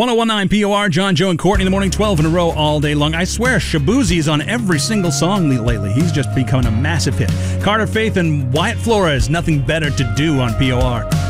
1019 POR, John, Joe, and Courtney in the morning, 12 in a row all day long. I swear, Shabuzi's on every single song lately. He's just becoming a massive hit. Carter Faith and Wyatt Flores, Nothing Better to Do on POR.